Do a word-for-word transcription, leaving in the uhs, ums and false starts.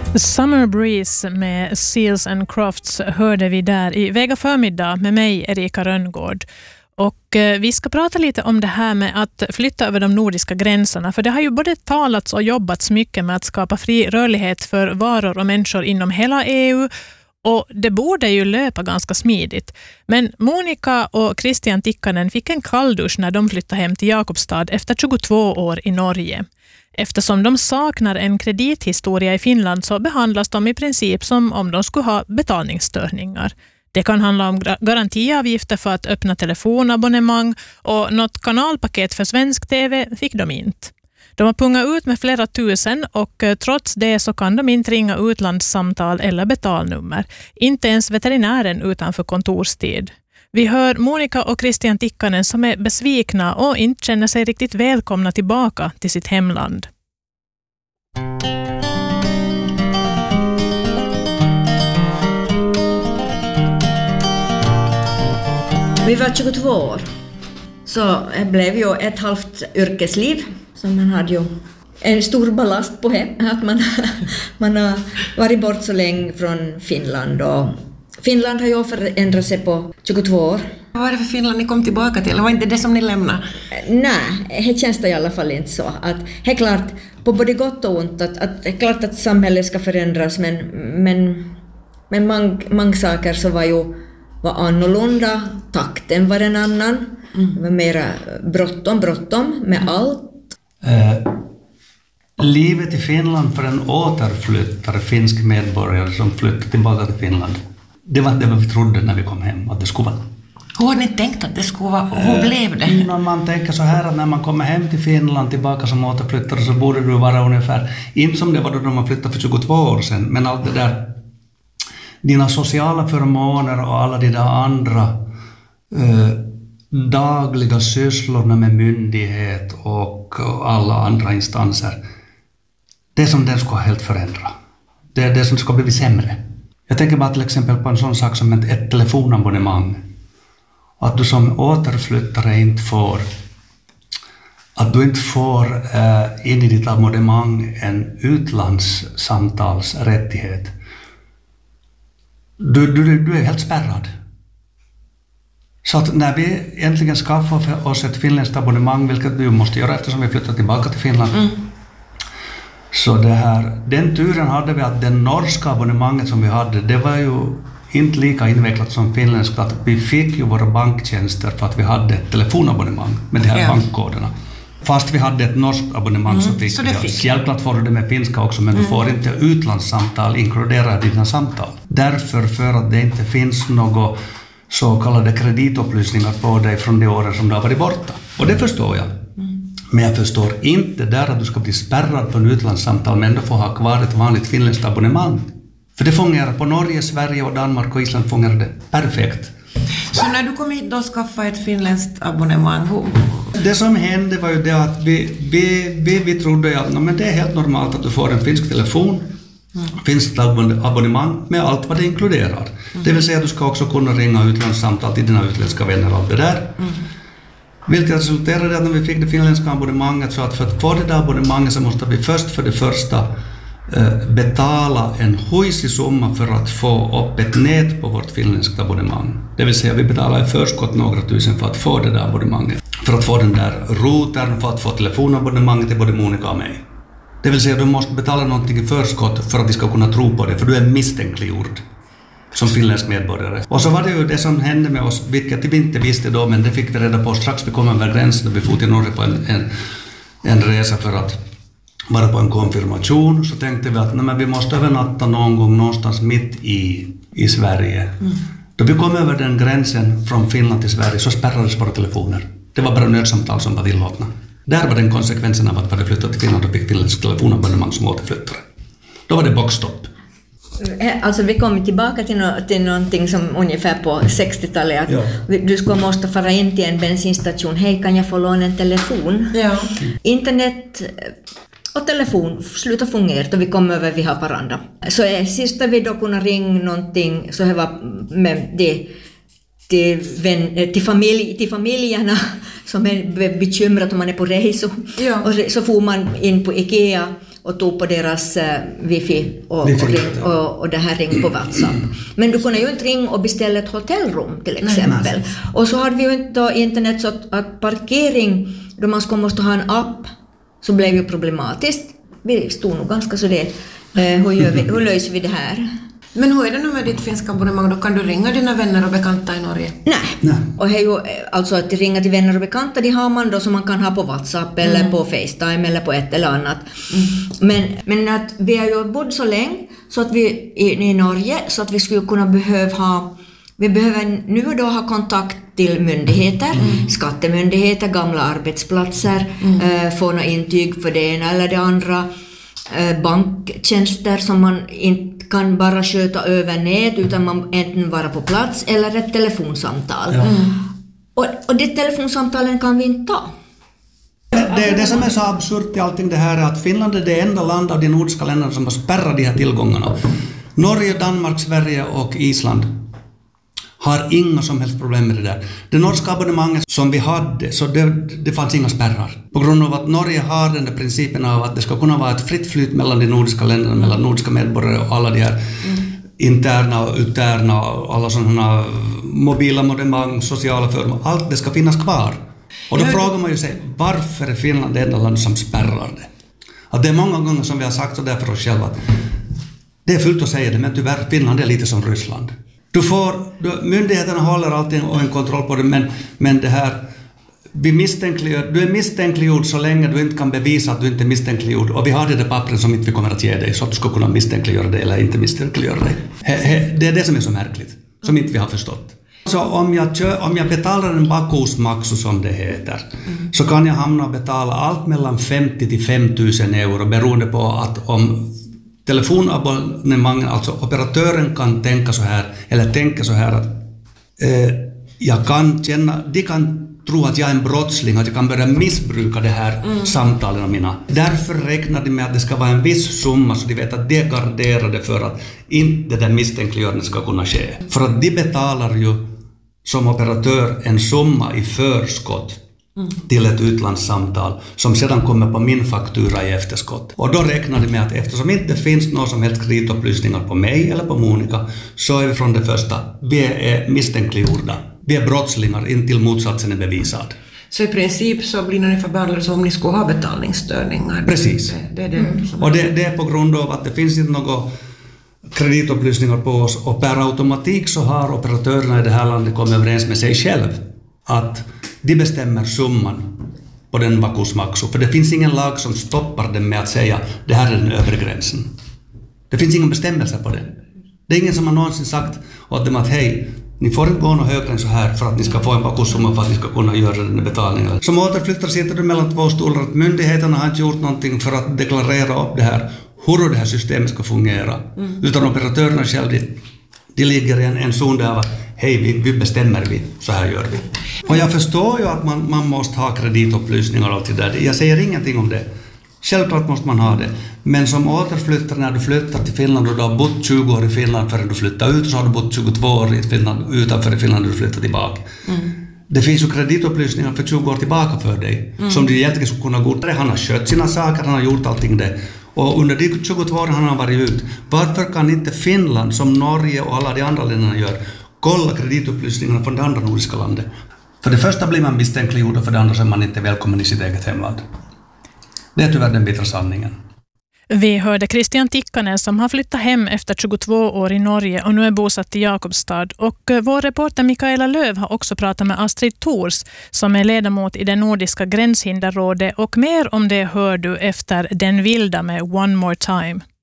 Summer Breeze med Seals and Crofts hörde vi där i Vega förmiddag med mig, Erika Rönngård. Och eh, vi ska prata lite om det här med att flytta över de nordiska gränserna. För det har ju både talats och jobbats mycket med att skapa fri rörlighet för varor och människor inom hela E U. Och det borde ju löpa ganska smidigt. Men Monica och Christian Tikkanen fick en kalldusch när de flyttade hem till Jakobstad efter tjugotvå år i Norge. Eftersom de saknar en kredithistoria i Finland så behandlas de i princip som om de skulle ha betalningsstörningar. Det kan handla om garantiavgifter för att öppna telefonabonnemang och något kanalpaket för svensk tv fick de inte. De har pungat ut med flera tusen och trots det så kan de inte ringa utlandssamtal eller betalnummer. Inte ens veterinären utanför kontorstid. Vi hör Monica och Christian Tikkanen som är besvikna och inte känner sig riktigt välkomna tillbaka till sitt hemland. Vi var tjugotvå år, så det blev ju ett halvt yrkesliv som man hade ju en stor ballast på hem, att man, man har varit bort så länge från Finland och Finland har ju förändrat sig på tjugotvå år. Vad var det för Finland ni kom tillbaka till? Eller var inte det som ni lämnade? Nej, det känns det i alla fall inte så. Att, det är klart, på både gott och ont, att, att det är klart att samhället ska förändras, men, men, men många mang saker så var ju var annorlunda, takten var en annan, mm. det var mera bråttom, bråttom med mm. allt. Eh, livet i Finland för en återflyttare, finsk medborgare som flyttade tillbaka till Finland, det var det vi trodde när vi kom hem att det skulle vara. Hur har ni tänkt att det skulle vara och hur blev det? När man tänker så här att när man kommer hem till Finland tillbaka som återflyttare så borde det vara ungefär, inte som det var då man flyttade för tjugotvå år sedan, men allt det där, dina sociala förmåner och alla de där andra eh, dagliga sysslorna med myndighet och, och alla andra instanser, det som den ska helt förändra. Det är det som ska bli sämre. Jag tänker bara till exempel på en sån sak som ett, ett telefonabonnemang. Att du som återflyttare inte får att du inte får eh, in i ditt abonnemang en utlandssamtalsrättighet. Du, du, du är helt spärrad. Så att när vi äntligen skaffar oss ett finländskt abonnemang, vilket du måste göra eftersom vi flyttar tillbaka till Finland, mm. så det här, den turen hade vi att den norska abonnemanget som vi hade, det var ju inte lika invecklat som finländskt, att vi fick ju våra banktjänster för att vi hade ett telefonabonnemang med de här ja. bankkoderna. Fast vi hade ett norskt abonnemang mm, så fick så vi det. Självklart får du det med finska också, men mm. du får inte utlandssamtal inkluderade i dina samtal. Därför för att det inte finns några så kallade kreditupplysningar på dig från de åren som du har varit borta. Och det förstår jag. Mm. Men jag förstår inte där att du ska bli spärrad från utlandssamtal men ändå få ha kvar ett vanligt finländskt abonnemang. För det fungerar på Norge, Sverige och Danmark och Island fungerar det perfekt. Så när du kom hit då skaffa ett finländskt abonnemang? Hur? Det som hände var ju det att vi, vi, vi, vi trodde att no, men det är helt normalt att du får en finsk telefon, mm. finskt abonnemang med allt vad det inkluderar. Mm. Det vill säga att du ska också kunna ringa utlandssamtal till dina utländska vänner och allt det där. Mm. Vilket resulterade i att när vi fick det finländska abonnemanget, så att för att få det där abonnemanget så måste vi först för det första betala en huisig summa för att få upp ett nät på vårt finländska abonnemang. Det vill säga vi betalar i förskott några tusen för att få det där abonnemanget. För att få den där routern, för att få telefonabonnemanget till både Monica och mig. Det vill säga du måste betala någonting i förskott för att vi ska kunna tro på det, för du är misstänkliggjord som finländsk medborgare. Och så var det ju det som hände med oss, vilket vi inte visste då, men det fick vi reda på strax vi kom över gränsen och vi får till Norge på en, en, en resa för att vara på en konfirmation. Så tänkte vi att nej, men vi måste övernatta någon gång någonstans mitt i, i Sverige. Mm. Då vi kom över den gränsen från Finland till Sverige så spärrades våra telefoner. Det var bara nödsamtal som var tillåtna. Där var den konsekvensen av att vi hade flyttat till Finland och fick finländsk telefonabonnemang som återflyttare. Då var det boxstopp. Alltså vi kom tillbaka till, no, till någonting som ungefär på sextiotalet att ja. du skulle måste fara in till en bensinstation. Hej, kan jag få låna en telefon? Ja. Internet och telefon slutar fungera då vi kom över vid Haparanda. Så är sista vi då kunde ringa någonting så det var med det till, vän, till, familj, till familjerna som är bekymrade om man är på resor. Ja. Och så får man in på IKEA och tog på deras uh, wifi och, wifi och, ring, och, och det här ring på WhatsApp. Men du kunde ju inte ringa och beställa ett hotellrum till exempel. Nej, och så hade vi ju inte då internet så att, att parkering, då man skulle måste ha en app, så blev ju problematiskt. Vi stod nog ganska så det, uh, hur, gör vi, hur löser vi det här? Men hur är det nu med ditt finska abonnemang? Då kan du ringa dina vänner och bekanta i Norge? Nej. Nej. Och det är ju, alltså att ringa till vänner och bekanta, de har man då som man kan ha på WhatsApp eller mm. på FaceTime eller på ett eller annat. Mm. Men, men att vi har ju bott så länge så att vi i, i Norge så att vi skulle kunna behöva ha, vi behöver nu då ha kontakt till myndigheter, mm. skattemyndigheter, gamla arbetsplatser, mm. äh, få några intyg för det ena eller det andra, äh, banktjänster som man inte kan bara sköta över nät utan man äntligen vara på plats eller ett telefonsamtal. Ja. Mm. Och, och det telefonsamtalen kan vi inte ta. Det, det som är så absurt i allting det här är att Finland är det enda land av de nordiska länderna som har spärrat de här tillgångarna. Norge, Danmark, Sverige och Island har inga som helst problem med det där. Det norska abonnemanget som vi hade, så det, det fanns inga spärrar. På grund av att Norge har den där principen av att det ska kunna vara ett fritt flyt mellan de nordiska länderna, mellan nordiska medborgare och alla de här mm. interna och uterna, alla sådana mobila abonnemang, sociala förmåner, allt det ska finnas kvar. Och då ja, frågar man ju sig, varför är Finland det enda land som spärrar det? Att det är många gånger som vi har sagt så där för oss själva att det är fullt att säga det, men tyvärr Finland är lite som Ryssland. Du får, du, myndigheterna håller allting och en kontroll på det, men, men det här, vi misstänkliggör, du är misstänkliggjord så länge du inte kan bevisa att du inte är misstänkliggjord, och vi har det där pappren som inte vi kommer att ge dig så att du ska kunna misstänkliggöra dig eller inte misstänkliggöra dig. He, he, det är det som är så märkligt, som inte vi har förstått. Så om jag, kör, om jag betalar en vakuusmaksu som det heter, mm. så kan jag hamna och betala allt mellan femtio till fem tusen euro beroende på att om telefonabonnemangen, alltså operatören kan tänka så här, eller tänka så här att eh, jag kan känna, de kan tro att jag är en brottsling, att jag kan börja missbruka det här mm. samtalen mina. Därför räknar de med att det ska vara en viss summa så de vet att det är garderade för att inte den misstänkliggörningen ska kunna ske. För att de betalar ju som operatör en summa i förskott mm. till ett utlandssamtal som sedan kommer på min faktura i efterskott. Och då räknar de med att eftersom inte finns någon som helst kreditupplysningar på mig eller på Monica, så är vi från det första, vi är misstänkliggjorda. Vi är brottslingar intill motsatsen är bevisad. Så i princip så blir det ungefär behandlade som om ni skulle ha betalningsstörningar? Precis. Det, det är det mm. som och det, det är på grund av att det finns inte några kreditupplysningar på oss, och per automatik så har operatörerna i det här landet kommit överens med sig själv att de bestämmer summan på den vakuusmaksu, för det finns ingen lag som stoppar dem med att säga det här är den övre gränsen. Det finns ingen bestämmelse på det. Det är ingen som har någonsin sagt åt dem att hej, ni får inte gå något högre än så här för att ni ska få en vakuussumma för att ni ska kunna göra den betalningen. Som återflyttare sitter du mellan två stolar att myndigheterna har inte gjort någonting för att deklarera upp det här, hur det här systemet ska fungera. Mm. Utan operatörerna själv, de, de ligger i en, en zon där att hej, vi, vi bestämmer vi, så här gör vi. Och jag förstår ju att man, man måste ha kreditupplysningar och allt det där. Jag säger ingenting om det. Självklart måste man ha det. Men som återflyttare, när du flyttar till Finland och du har bott tjugo år i Finland förrän du flyttar ut, så har du bott tjugotvå år i Finland, utanför i Finland när du flyttar tillbaka. Mm. Det finns ju kreditupplysningar för tjugo år tillbaka för dig. Mm. Som du egentligen skulle kunna gå till. Han har skött sina saker, han har gjort allting det. Och under de tjugotvå åren han har varit ut. Varför kan inte Finland, som Norge och alla de andra länderna gör, kolla kreditupplysningarna från det andra nordiska landet? För det första blir man misstänkliggjord och för det andra så är man inte välkommen i sitt eget hemland. Det är tyvärr den bittra sanningen. Vi hörde Christian Tikkanen som har flyttat hem efter tjugotvå år i Norge och nu är bosatt i Jakobstad. Och vår reporter Mikaela Löv har också pratat med Astrid Thors som är ledamot i det nordiska gränshinderrådet, och mer om det hör du efter Den vilda med One More Time.